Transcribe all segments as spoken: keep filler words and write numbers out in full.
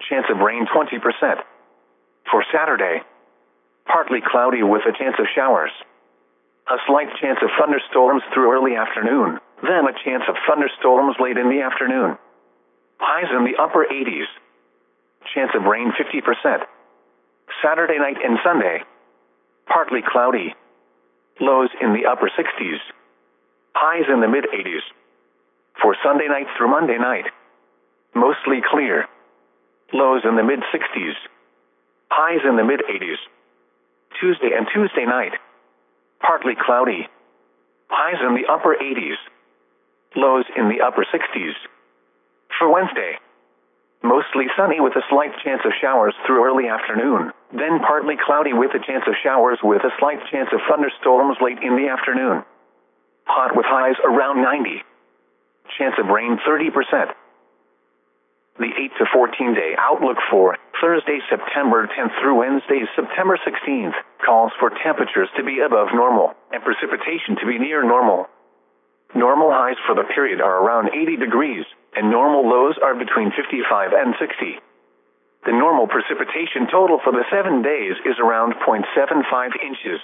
chance of rain twenty percent. For Saturday, partly cloudy with a chance of showers. A slight chance of thunderstorms through early afternoon, then a chance of thunderstorms late in the afternoon. Highs in the upper eighties. Chance of rain fifty percent. Saturday night and Sunday, partly cloudy. Lows in the upper sixties. Highs in the mid-eighties. For Sunday night through Monday night, mostly clear. Lows in the mid-sixties. Highs in the mid-eighties. Tuesday and Tuesday night, partly cloudy. Highs in the upper eighties. Lows in the upper sixties. For Wednesday, mostly sunny with a slight chance of showers through early afternoon, then partly cloudy with a chance of showers with a slight chance of thunderstorms late in the afternoon. Hot with highs around ninety. Chance of rain thirty percent. The eight to fourteen day outlook for Thursday, September tenth through Wednesday, September sixteenth, calls for temperatures to be above normal and precipitation to be near normal. Normal highs for the period are around eighty degrees, and normal lows are between fifty-five and sixty. The normal precipitation total for the seven days is around zero point seven five inches.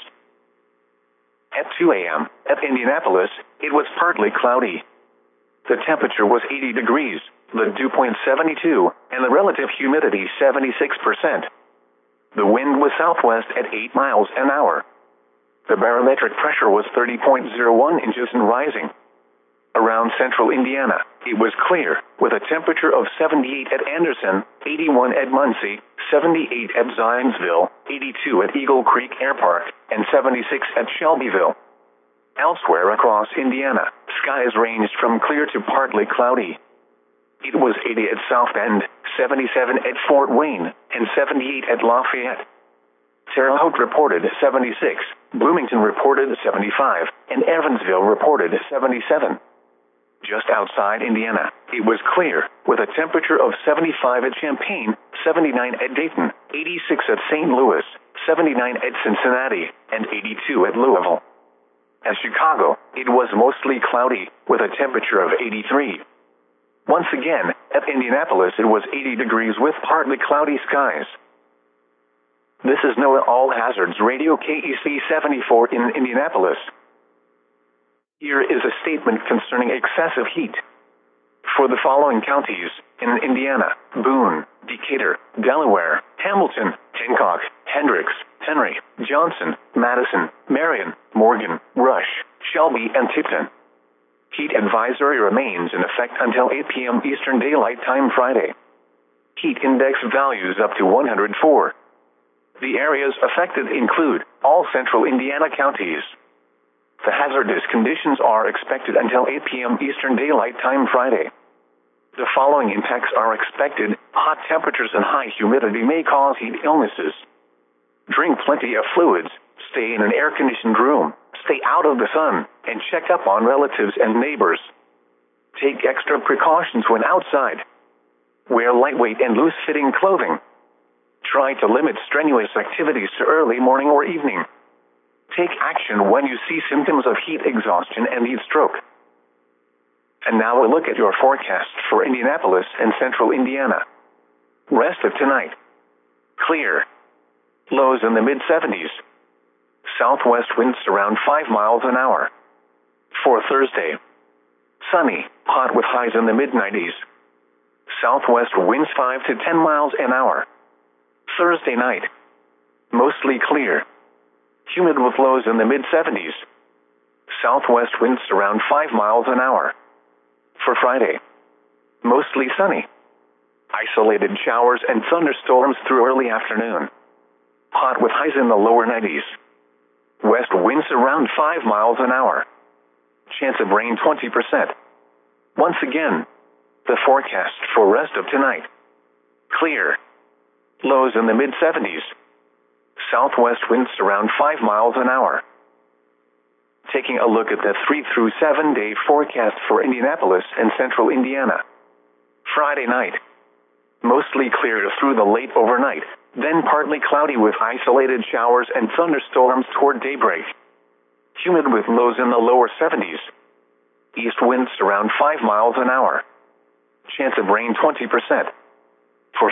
At two a m at Indianapolis, it was partly cloudy. The temperature was eighty degrees, the dew point seventy-two, and the relative humidity seventy-six percent. The wind was southwest at eight miles an hour. The barometric pressure was thirty point zero one inches and rising. Around central Indiana, it was clear, with a temperature of seventy-eight at Anderson, eighty-one at Muncie, seventy-eight at Zionsville, eighty-two at Eagle Creek Air Park, and seventy-six at Shelbyville. Elsewhere across Indiana, skies ranged from clear to partly cloudy. It was eighty at South Bend, seventy-seven at Fort Wayne, and seventy-eight at Lafayette. Terre Haute reported seventy-six, Bloomington reported seventy-five, and Evansville reported seventy-seven. Just outside Indiana, it was clear, with a temperature of seventy-five at Champaign, seventy-nine at Dayton, eighty-six at Saint Louis, seventy-nine at Cincinnati, and eighty-two at Louisville. At Chicago, it was mostly cloudy, with a temperature of eighty-three. Once again, at Indianapolis it was eighty degrees with partly cloudy skies. This is NOAA All Hazards Radio K E C seventy-four in Indianapolis. Here is a statement concerning excessive heat. For the following counties, in Indiana: Boone, Decatur, Delaware, Hamilton, Hancock, Hendricks, Henry, Johnson, Madison, Marion, Morgan, Rush, Shelby, and Tipton. Heat advisory remains in effect until eight p m Eastern Daylight Time Friday. Heat index values up to one hundred four. The areas affected include all central Indiana counties. The hazardous conditions are expected until eight p m Eastern Daylight Time Friday. The following impacts are expected: hot temperatures and high humidity may cause heat illnesses. Drink plenty of fluids, stay in an air-conditioned room, stay out of the sun, and check up on relatives and neighbors. Take extra precautions when outside. Wear lightweight and loose-fitting clothing. Try to limit strenuous activities to early morning or evening. Take action when you see symptoms of heat exhaustion and heat stroke. And now a look at your forecast for Indianapolis and central Indiana. Rest of tonight: clear. Lows in the mid-seventies. Southwest winds around five miles an hour. For Thursday: sunny, hot with highs in the mid-nineties. Southwest winds five to ten miles an hour. Thursday night: mostly clear. Humid with lows in the mid-seventies. Southwest winds around five miles an hour. For Friday: mostly sunny. Isolated showers and thunderstorms through early afternoon. Hot with highs in the lower nineties. West winds around five miles an hour. Chance of rain twenty percent. Once again, the forecast for rest of tonight: clear. Lows in the mid-seventies. Southwest winds around five miles an hour. Taking a look at the three through seven day forecast for Indianapolis and central Indiana. Friday night: mostly clear through the late overnight, then partly cloudy with isolated showers and thunderstorms toward daybreak. Humid with lows in the lower seventies. East winds around five miles an hour. Chance of rain twenty percent.